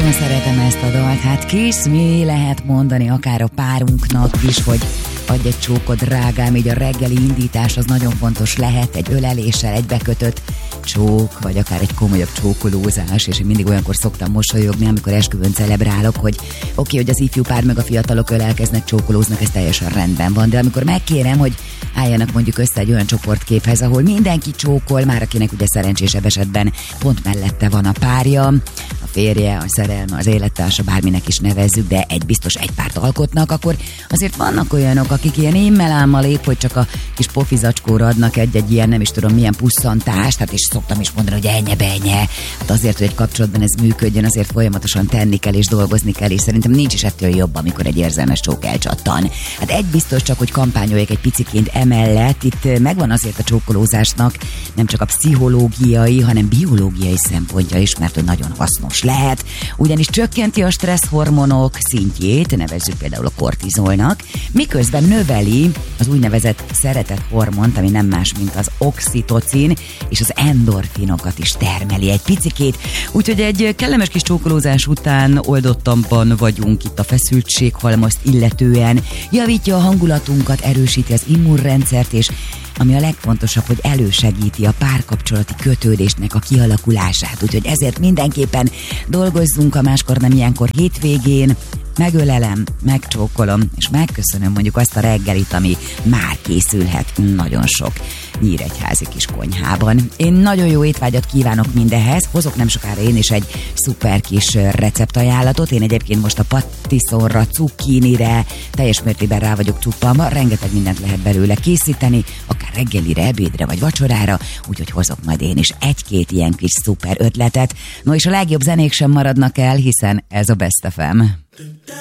nagyon szeretem ezt a dalt, hát Kiss Me lehet mondani akár a párunknak is, hogy adj egy csókot, drágám, így a reggeli indítás az nagyon fontos lehet, egy öleléssel, egy bekötött csók, vagy akár egy komolyabb csókolózás, és én mindig olyankor szoktam mosolyogni, amikor esküvőn celebrálok, hogy oké, hogy az ifjú pár meg a fiatalok ölelkeznek, csókolóznak, ez teljesen rendben van, de amikor megkérem, hogy álljanak mondjuk össze egy olyan csoportképhez, ahol mindenki csókol, már akinek ugye szerencsésebb esetben pont mellette van a párja, a férje, a szerelme, az élettársa, bárminek is nevezzük, de biztos egy párt alkotnak, akkor azért vannak olyanok, akik ilyen émmelámmal épp, hogy csak a kis pofizacskóra adnak egy ilyen, nem is tudom milyen pusszantást, hát és szoktam is mondani, hogy ennye. Hát azért, hogy egy kapcsolatban ez működjön, azért folyamatosan tenni kell és dolgozni kell, és szerintem nincs is ettől jobb, amikor egy érzelmes csók elcsattan. Hát egy biztos csak, hogy kampányoljék egy piciként emellett, itt megvan azért a csókolózásnak nem csak a pszichológiai, hanem biológiai szempontja is, mert hogy nagyon hasznos lehet, ugyanis csökkenti a stresszhormonok szintjét, nevezzük például a kortizolnak, miközben növeli az úgynevezett szeretethormont, ami nem más, mint az oxitocin, és az endorfinokat is termeli egy picikét, úgyhogy egy kellemes kis csókolózás után oldottabban vagyunk itt a feszültséghalmazt illetően, javítja a hangulatunkat, erősíti az immunrendszert, és ami a legfontosabb, hogy elősegíti a párkapcsolati kötődésnek a kialakulását, úgyhogy ezért mindenképpen dolgozzunk, a máskor nem ilyenkor hétvégén, megölelem, megcsókolom, és megköszönöm mondjuk azt a reggelit, ami már készülhet nagyon sok nyíregyházi kis konyhában. Én nagyon jó étvágyat kívánok mindehhez, hozok nem sokára én is egy szuper kis receptajánlatot. Én egyébként most a patiszorra, cukkinire teljes mértékben rá vagyok csuppanva, rengeteg mindent lehet belőle készíteni, akár reggelire, ebédre vagy vacsorára, úgyhogy hozok majd én is egy-két ilyen kis szuper ötletet. No és a legjobb zenék sem maradnak el, hiszen ez a Best FM.